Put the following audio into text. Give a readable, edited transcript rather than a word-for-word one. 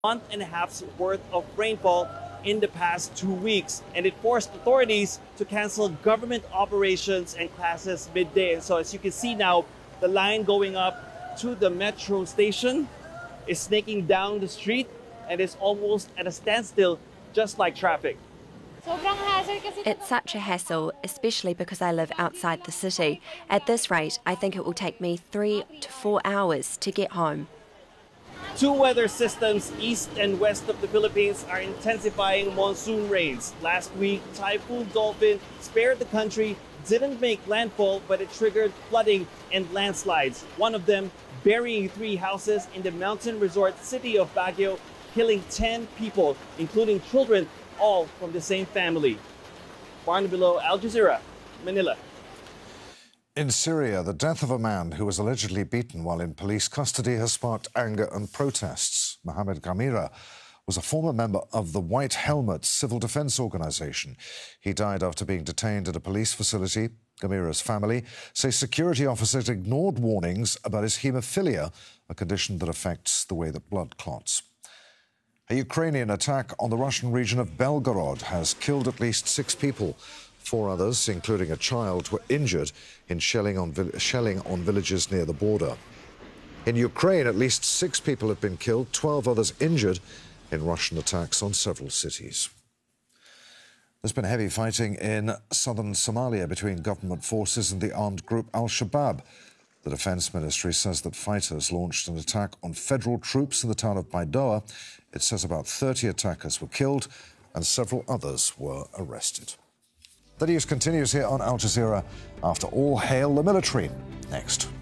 month and a half's worth of rainfall in the past 2 weeks, and it forced authorities to cancel government operations and classes midday. And so as you can see now, the line going up to the metro station is snaking down the street and is almost at a standstill, just like traffic. It's such a hassle, especially because I live outside the city. At this rate, I think it will take me 3 to 4 hours to get home. Two weather systems east and west of the Philippines are intensifying monsoon rains. Last week, Typhoon Dolphin spared the country, didn't make landfall, but it triggered flooding and landslides. One of them burying 3 houses in the mountain resort city of Baguio, killing 10 people, including children, all from the same family. Barnabilo, Al Jazeera, Manila. In Syria, the death of a man who was allegedly beaten while in police custody has sparked anger and protests. Mohamed Gamira was a former member of the White Helmet civil defense organization. He died after being detained at a police facility. Gamira's family say security officers ignored warnings about his haemophilia, a condition that affects the way that blood clots. A Ukrainian attack on the Russian region of Belgorod has killed at least 6 people. 4 others, including a child, were injured in shelling on villages near the border. In Ukraine, at least 6 people have been killed, 12 others injured in Russian attacks on several cities. There's been heavy fighting in southern Somalia between government forces and the armed group Al-Shabaab. The Defense Ministry says that fighters launched an attack on federal troops in the town of Baidoa. It says about 30 attackers were killed and several others were arrested. The news continues here on Al Jazeera after All Hail the Military. Next.